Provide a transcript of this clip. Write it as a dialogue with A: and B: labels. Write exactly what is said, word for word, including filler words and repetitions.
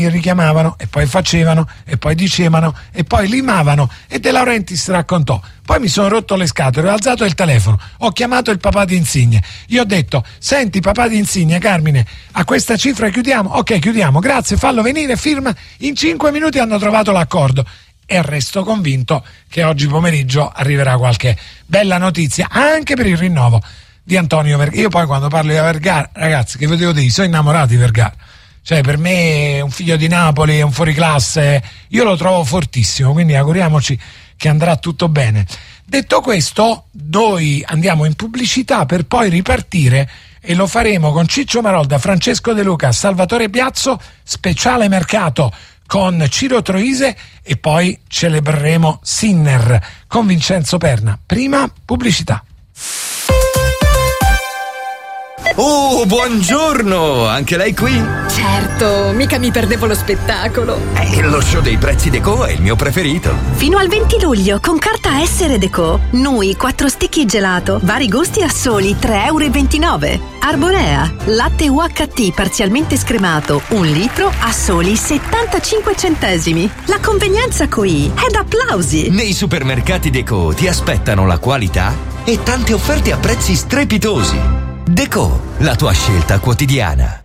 A: richiamavano e poi facevano e poi dicevano e poi limavano, e De Laurentiis raccontò: poi mi sono rotto le scatole, ho alzato il telefono, ho chiamato il papà di Insigne, gli ho detto: senti papà di Insigne, Carmine, a questa cifra chiudiamo? Ok, chiudiamo, grazie, fallo venire, firma. In cinque minuti hanno trovato l'accordo, e resto convinto che oggi pomeriggio arriverà qualche bella notizia anche per il rinnovo di Antonio Vergara. Io poi quando parlo di Vergara, ragazzi, che vi devo dire, sono innamorato di Vergara. Cioè, per me è un figlio di Napoli, è un fuoriclasse, io lo trovo fortissimo, quindi auguriamoci che andrà tutto bene. Detto questo, noi andiamo in pubblicità per poi ripartire, e lo faremo con Ciccio Marolda, Francesco De Luca, Salvatore Biazzo, speciale mercato con Ciro Troise, e poi celebreremo Sinner con Vincenzo Perna. Prima pubblicità.
B: Oh, buongiorno! Anche lei qui?
C: Certo, mica mi perdevo lo spettacolo.
B: Eh, lo show dei prezzi Deco è il mio preferito.
D: Fino al venti luglio, con carta Essere Deco, noi quattro stecchi gelato, vari gusti a soli tre e ventinove euro. Arborea, latte U H T parzialmente scremato, un litro a soli settantacinque centesimi. La convenienza qui è da applausi.
B: Nei supermercati Deco ti aspettano la qualità e tante offerte a prezzi strepitosi. Deco, la tua scelta quotidiana.